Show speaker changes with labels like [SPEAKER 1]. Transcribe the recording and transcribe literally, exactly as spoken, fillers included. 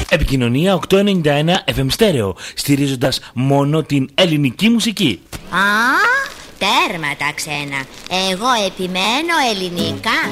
[SPEAKER 1] Επικοινωνία οκτώ ενενήντα ένα εφ εμ Stereo, στηρίζοντας μόνο την ελληνική μουσική.
[SPEAKER 2] Α, τέρμα τα ξένα. Εγώ επιμένω ελληνικά.